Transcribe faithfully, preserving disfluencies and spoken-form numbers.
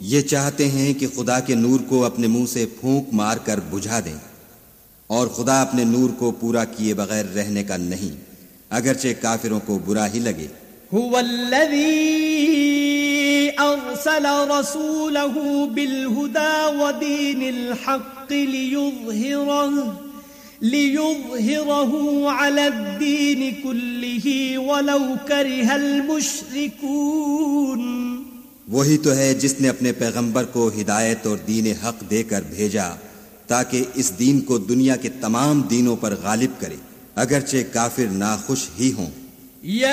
ये चाहते हैं कि खुदा के नूर को अपने मुंह से फूंक मार कर बुझा दें, और खुदा अपने नूर को पूरा किए बगैर रहने का नहीं, अगरचे काफिरों को बुरा ही लगे। हुवल्लज़ी अरसल रसूलहु बिलहुदा व दीनिल हक़्क़ लियुज़हिरहु लियुज़हिरहु अलद्दीन कुल्लिही वलौ करिहल मुश्रिकून। वही तो है जिसने अपने पैगंबर को हिदायत और दीन हक देकर भेजा ताकि इस दीन को दुनिया के तमाम दीनों पर गालिब करे, अगरचे काफिर नाखुश ही हों।